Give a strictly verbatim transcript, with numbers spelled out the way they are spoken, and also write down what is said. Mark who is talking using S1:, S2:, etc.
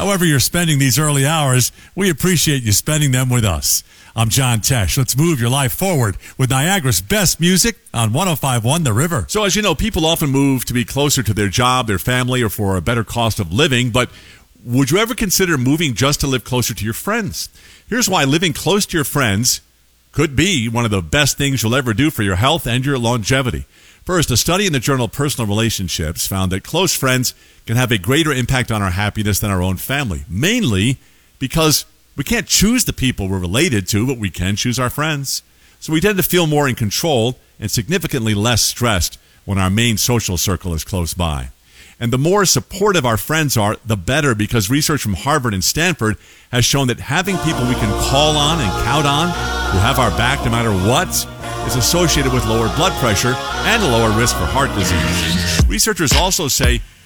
S1: However you're spending these early hours, we appreciate you spending them with us. I'm John Tesh. Let's move your life forward with Niagara's best music on one oh five point one The River.
S2: So as you know, people often move to be closer to their job, their family, or for a better cost of living, but would you ever consider moving just to live closer to your friends? Here's why living close to your friends could be one of the best things you'll ever do for your health and your longevity. First, a study in the journal Personal Relationships found that close friends can have a greater impact on our happiness than our own family, mainly because we can't choose the people we're related to, but we can choose our friends. So we tend to feel more in control and significantly less stressed when our main social circle is close by. And the more supportive our friends are, the better, because research from Harvard and Stanford has shown that having people we can call on and count on, who have our back no matter what, is associated with lower blood pressure and a lower risk for heart disease. Researchers also say